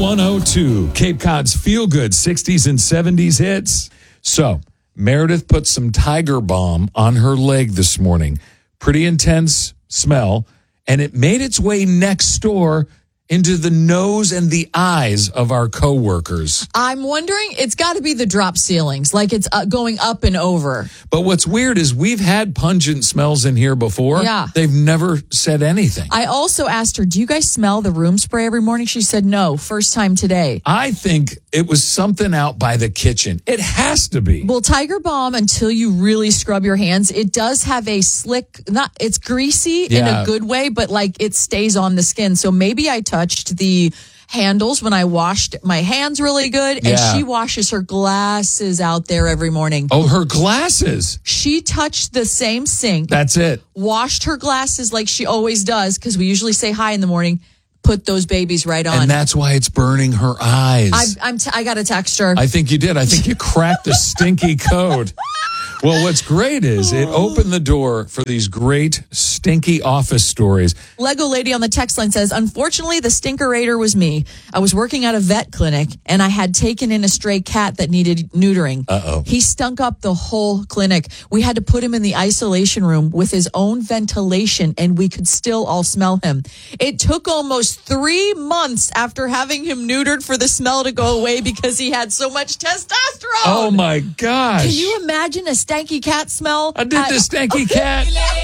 102, Cape Cod's feel-good 60s and 70s hits. So, Meredith put some Tiger Balm on her leg this morning. Pretty intense smell, and it made its way next door into the nose and the eyes of our coworkers. I'm wondering, it's got to be the drop ceilings, like it's going up and over. But what's weird is we've had pungent smells in here before. Yeah. They've never said anything. I also asked her, do you guys smell the room spray every morning? She said, no, first time today. I think it was something out by the kitchen. It has to be. Well, Tiger Balm, until you really scrub your hands, it does have a slick, it's greasy in a good way, but like it stays on the skin. So maybe I touched the handles when I washed my hands really good, and she washes her glasses out there every morning. Oh, her glasses. She touched the same sink. That's it. Washed her glasses like she always does, because we usually say hi in the morning. Put those babies right on. And that's why it's burning her eyes. I got to text her. I think you did. I think you cracked the stinky code. Well, what's great is it opened the door for these great stinky office stories. Lego Lady on the text line says, unfortunately, the stinkerator was me. I was working at a vet clinic, and I had taken in a stray cat that needed neutering. Uh-oh. He stunk up the whole clinic. We had to put him in the isolation room with his own ventilation, and we could still all smell him. It took almost 3 months after having him neutered for the smell to go away because he had so much testosterone. Oh, my gosh. Can you imagine a stanky cat smell? I did the stanky cat.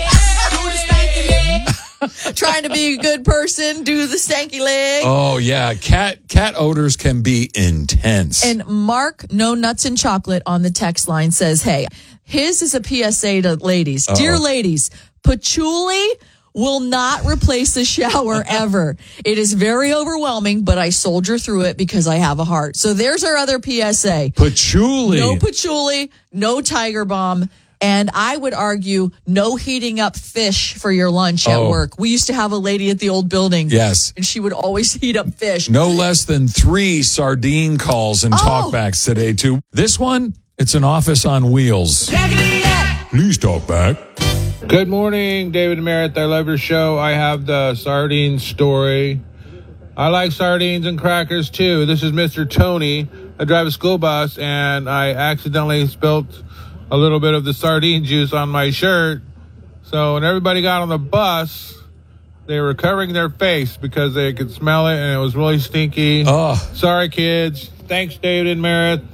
Trying to be a good person, do the stanky leg. Oh, yeah. Cat odors can be intense. And Mark, no nuts and chocolate on the text line says, hey, his is a PSA to ladies. Uh-oh. Dear ladies, patchouli will not replace a shower ever. It is very overwhelming, but I soldier through it because I have a heart. So there's our other PSA. Patchouli. No patchouli, no Tiger Balm. And I would argue no heating up fish for your lunch at work. We used to have a lady at the old building. Yes. And she would always heat up fish. No less than 3 sardine calls and talkbacks today, too. This one, it's an office on wheels. Please talk back. Good morning, David and Meredith. I love your show. I have the sardine story. I like sardines and crackers, too. This is Mr. Tony. I drive a school bus, and I accidentally spilt a little bit of the sardine juice on my shirt. So when everybody got on the bus, they were covering their face because they could smell it, and it was really stinky. Oh. Sorry, kids. Thanks, David and Meredith.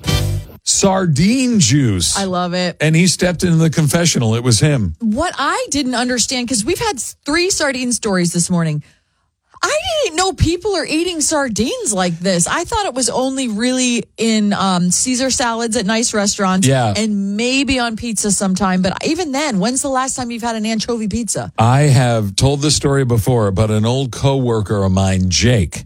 Sardine juice. I love it. And he stepped into the confessional. It was him. What I didn't understand, because we've had 3 sardine stories this morning. I didn't know people are eating sardines like this. I thought it was only really in Caesar salads at nice restaurants. Yeah. And maybe on pizza sometime. But even then, when's the last time you've had an anchovy pizza? I have told this story before, but an old coworker of mine, Jake,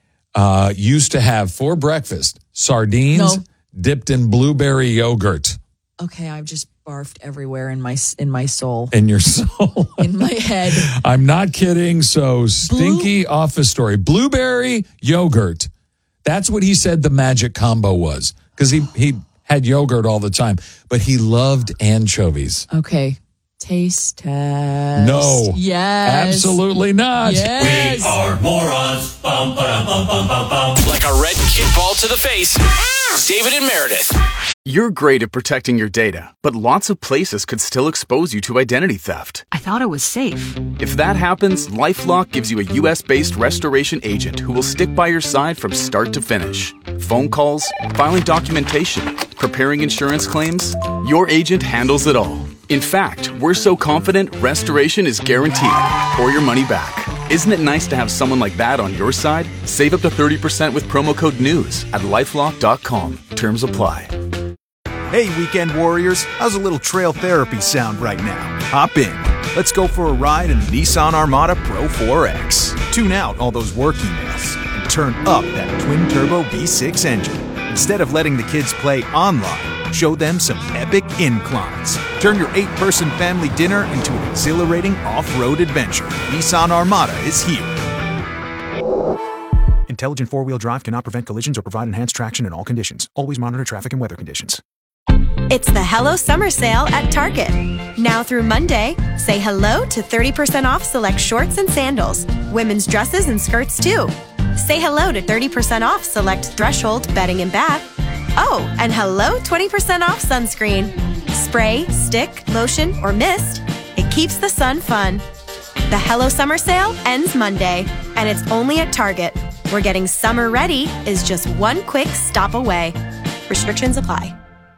used to have for breakfast sardines dipped in blueberry yogurt. Okay, I've just barfed everywhere in my soul. In your soul. In my head. I'm not kidding. So stinky office story. Blueberry yogurt. That's what he said the magic combo was. Because he had yogurt all the time. But he loved anchovies. Okay. Taste test. No. Yes. Absolutely not. Yes. We are morons. Bum, ba-dum, bum, bum, bum, bum. Like a red kickball to the face. David and Meredith. You're great at protecting your data, but lots of places could still expose you to identity theft. I thought it was safe. If that happens, LifeLock gives you a U.S.-based restoration agent who will stick by your side from start to finish. Phone calls, filing documentation, preparing insurance claims, your agent handles it all. In fact, we're so confident restoration is guaranteed or your money back. Isn't it nice to have someone like that on your side? Save up to 30% with promo code NEWS at LifeLock.com. Terms apply. Hey, weekend warriors, how's a little trail therapy sound right now? Hop in. Let's go for a ride in the Nissan Armada Pro 4X. Tune out all those work emails and turn up that twin-turbo V6 engine. Instead of letting the kids play online, show them some epic inclines. Turn your 8-person family dinner into an exhilarating off-road adventure. Nissan Armada is here. Intelligent four-wheel drive cannot prevent collisions or provide enhanced traction in all conditions. Always monitor traffic and weather conditions. It's the Hello Summer Sale at Target. Now through Monday, say hello to 30% off select shorts and sandals. Women's dresses and skirts too. Say hello to 30% off select Threshold bedding and bath. Oh, and hello 20% off sunscreen. Spray, stick, lotion, or mist, it keeps the sun fun. The Hello Summer Sale ends Monday, and it's only at Target, where getting summer ready is just one quick stop away. Restrictions apply.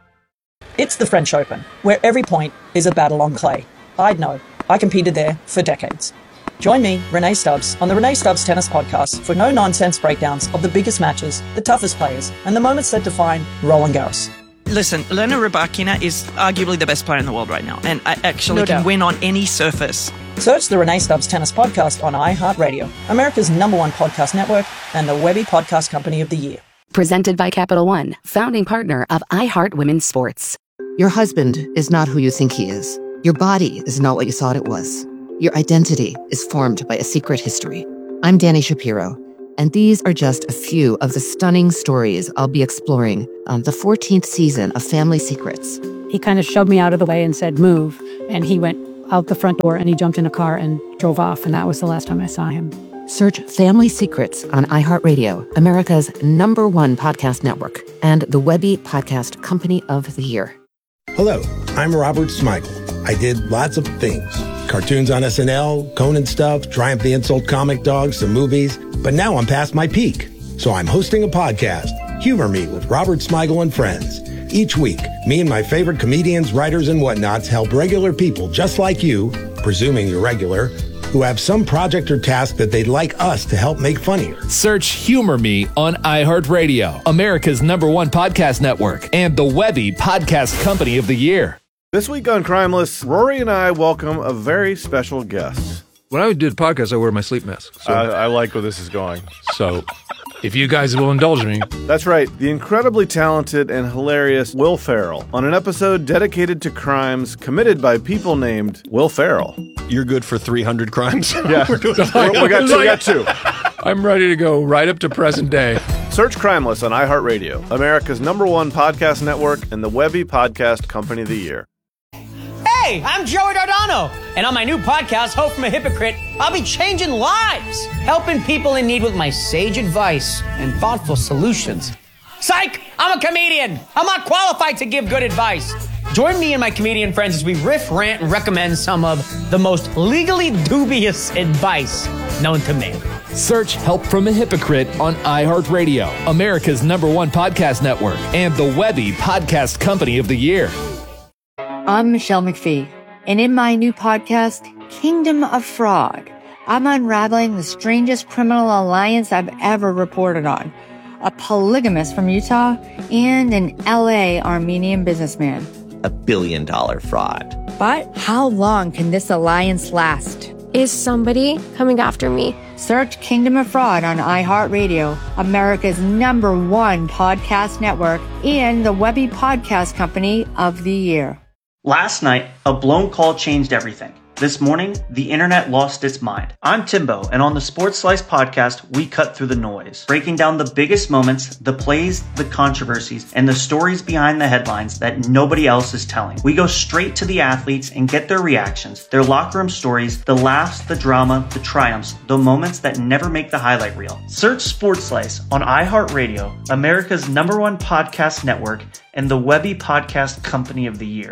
It's the French Open, where every point is a battle on clay. I'd know. I competed there for decades. Join me, Renee Stubbs, on the Renee Stubbs Tennis Podcast for no-nonsense breakdowns of the biggest matches, the toughest players, and the moments that define Roland Garros. Listen, Elena Rybakina is arguably the best player in the world right now, and I actually can win on any surface. Search the Renee Stubbs Tennis Podcast on iHeartRadio, America's #1 podcast network, and the Webby Podcast Company of the Year. Presented by Capital One, founding partner of iHeart Women's Sports. Your husband is not who you think he is. Your body is not what you thought it was. Your identity is formed by a secret history. I'm Dani Shapiro, and these are just a few of the stunning stories I'll be exploring on the 14th season of Family Secrets. He kind of shoved me out of the way and said, move. And he went out the front door and he jumped in a car and drove off. And that was the last time I saw him. Search Family Secrets on iHeartRadio, America's #1 podcast network, and the Webby Podcast Company of the Year. Hello, I'm Robert Smigel. I did lots of things. Cartoons on SNL, Conan stuff, Triumph the Insult Comic Dog, some movies. But now I'm past my peak. So I'm hosting a podcast, Humor Me with Robert Smigel and Friends. Each week, me and my favorite comedians, writers, and whatnots help regular people just like you, presuming you're regular, who have some project or task that they'd like us to help make funnier. Search Humor Me on iHeartRadio, America's #1 podcast network, and the Webby Podcast Company of the Year. This week on Crimeless, Rory and I welcome a very special guest. When I do the podcast, I wear my sleep mask. So. I like where this is going. So, if you guys will indulge me. That's right. The incredibly talented and hilarious Will Ferrell on an episode dedicated to crimes committed by people named Will Ferrell. You're good for 300 crimes? Yeah. we got two. I'm ready to go right up to present day. Search Crimeless on iHeartRadio, America's #1 podcast network, and the Webby Podcast Company of the Year. Hey, I'm Joey Dardano, and on my new podcast, Hope from a Hypocrite, I'll be changing lives, helping people in need with my sage advice and thoughtful solutions. Psych! I'm a comedian. I'm not qualified to give good advice. Join me and my comedian friends as we riff, rant, and recommend some of the most legally dubious advice known to man. Search Help from a Hypocrite on iHeartRadio, America's #1 podcast network, and the Webby Podcast Company of the Year. I'm Michelle McPhee, and in my new podcast, Kingdom of Fraud, I'm unraveling the strangest criminal alliance I've ever reported on. A polygamist from Utah and an LA Armenian businessman. $1 billion fraud. But how long can this alliance last? Is somebody coming after me? Search Kingdom of Fraud on iHeartRadio, America's #1 podcast network, and the Webby Podcast Company of the Year. Last night, a blown call changed everything. This morning, the internet lost its mind. I'm Timbo, and on the Sports Slice podcast, we cut through the noise, breaking down the biggest moments, the plays, the controversies, and the stories behind the headlines that nobody else is telling. We go straight to the athletes and get their reactions, their locker room stories, the laughs, the drama, the triumphs, the moments that never make the highlight reel. Search Sports Slice on iHeartRadio, America's #1 podcast network, and the Webby Podcast Company of the Year.